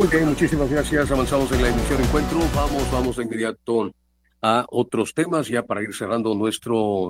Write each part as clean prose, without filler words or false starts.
Muy bien, muchísimas gracias. Avanzamos en la emisión Encuentro. Vamos de inmediato a otros temas ya para ir cerrando nuestro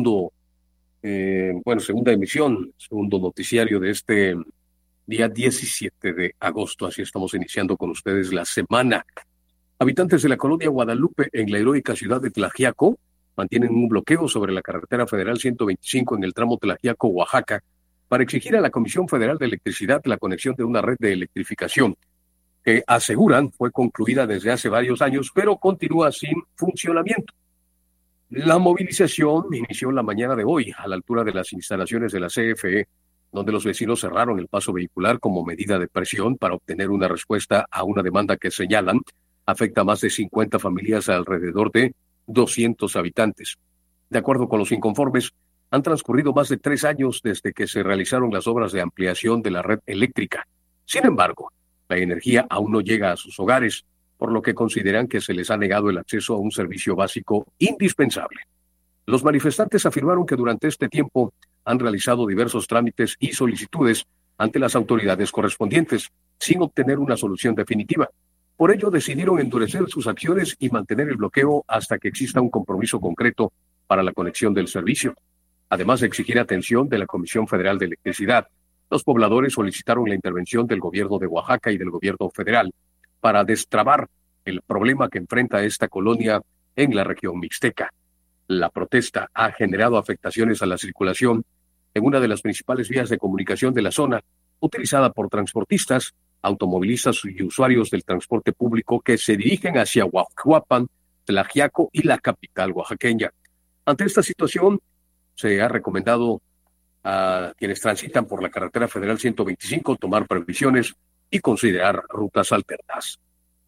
segunda emisión, segundo noticiario de este día 17 de agosto. Así estamos iniciando con ustedes la semana. Habitantes de la colonia Guadalupe en la heroica ciudad de Tlaxiaco mantienen un bloqueo sobre la carretera federal 125 en el tramo Tlaxiaco-Oaxaca para exigir a la Comisión Federal de Electricidad la conexión de una red de electrificación que aseguran fue concluida desde hace varios años, pero continúa sin funcionamiento. La movilización inició la mañana de hoy a la altura de las instalaciones de la CFE, donde los vecinos cerraron el paso vehicular como medida de presión para obtener una respuesta a una demanda que señalan afecta a más de 50 familias a alrededor de 200 habitantes. De acuerdo con los inconformes, han transcurrido más de 3 años desde que se realizaron las obras de ampliación de la red eléctrica. Sin embargo, la energía aún no llega a sus hogares, por lo que consideran que se les ha negado el acceso a un servicio básico indispensable. Los manifestantes afirmaron que durante este tiempo han realizado diversos trámites y solicitudes ante las autoridades correspondientes, sin obtener una solución definitiva. Por ello, decidieron endurecer sus acciones y mantener el bloqueo hasta que exista un compromiso concreto para la conexión del servicio. Además de exigir atención de la Comisión Federal de Electricidad, los pobladores solicitaron la intervención del gobierno de Oaxaca y del gobierno federal para destrabar el problema que enfrenta esta colonia en la región mixteca. La protesta ha generado afectaciones a la circulación en una de las principales vías de comunicación de la zona, utilizada por transportistas, automovilistas y usuarios del transporte público que se dirigen hacia Huajuapan, Tlaxiaco y la capital oaxaqueña. Ante esta situación, se ha recomendado a quienes transitan por la carretera federal 125 tomar previsiones y considerar rutas alternas.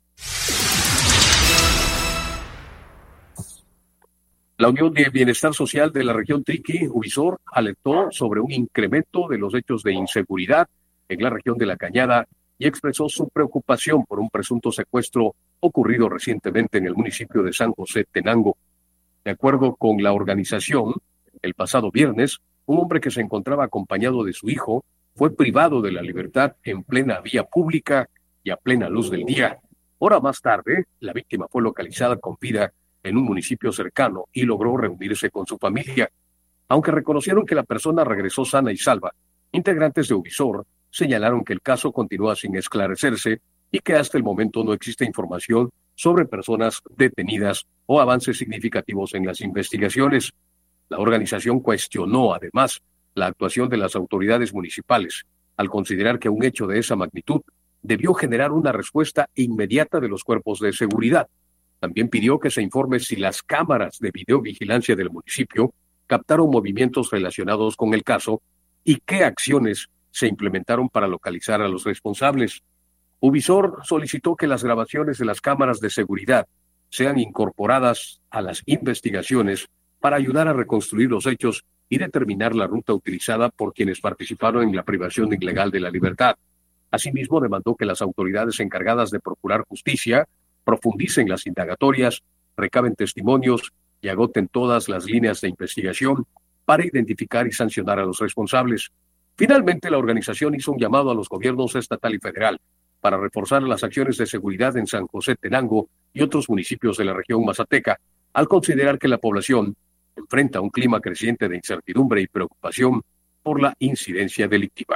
La Unión de Bienestar Social de la región Triqui, Uvisor, alertó sobre un incremento de los hechos de inseguridad en la región de La Cañada y expresó su preocupación por un presunto secuestro ocurrido recientemente en el municipio de San José Tenango. De acuerdo con la organización, el pasado viernes, un hombre que se encontraba acompañado de su hijo fue privado de la libertad en plena vía pública y a plena luz del día. Hora más tarde, la víctima fue localizada con vida en un municipio cercano y logró reunirse con su familia. Aunque reconocieron que la persona regresó sana y salva, integrantes de Uvisor señalaron que el caso continúa sin esclarecerse y que hasta el momento no existe información sobre personas detenidas o avances significativos en las investigaciones. La organización cuestionó, además, la actuación de las autoridades municipales, al considerar que un hecho de esa magnitud debió generar una respuesta inmediata de los cuerpos de seguridad. También pidió que se informe si las cámaras de videovigilancia del municipio captaron movimientos relacionados con el caso y qué acciones se implementaron para localizar a los responsables. Uvisor solicitó que las grabaciones de las cámaras de seguridad sean incorporadas a las investigaciones para ayudar a reconstruir los hechos y determinar la ruta utilizada por quienes participaron en la privación ilegal de la libertad. Asimismo, demandó que las autoridades encargadas de procurar justicia profundicen las indagatorias, recaben testimonios y agoten todas las líneas de investigación para identificar y sancionar a los responsables. Finalmente, la organización hizo un llamado a los gobiernos estatal y federal para reforzar las acciones de seguridad en San José Tenango y otros municipios de la región mazateca, al considerar que la población enfrenta un clima creciente de incertidumbre y preocupación por la incidencia delictiva.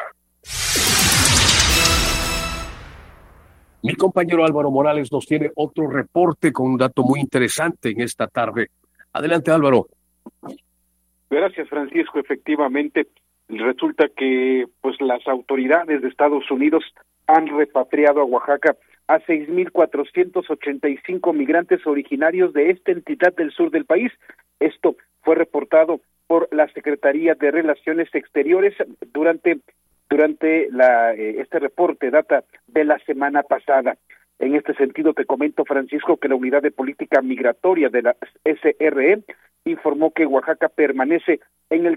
Mi compañero Álvaro Morales nos tiene otro reporte con un dato muy interesante en esta tarde. Adelante, Álvaro. Gracias, Francisco. Efectivamente, resulta que pues las autoridades de Estados Unidos han repatriado a Oaxaca a 6,485 migrantes originarios de esta entidad del sur del país. Esto fue reportado por la Secretaría de Relaciones Exteriores durante este reporte data de la semana pasada. En este sentido, te comento, Francisco, que la Unidad de Política Migratoria de la SRE informó que Oaxaca permanece en el